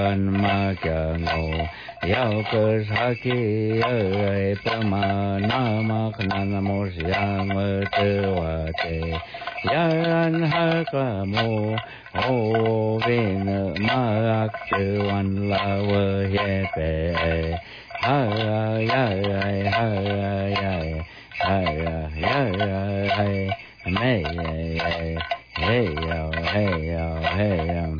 ma cha ngô yao cơ sa ki ơi ma na ma khna mô ya ngơ tê wa tê ya an ha ka mô ô vin ma chư văn la vơ ye pe ha ya ha ya ha ya me hey yo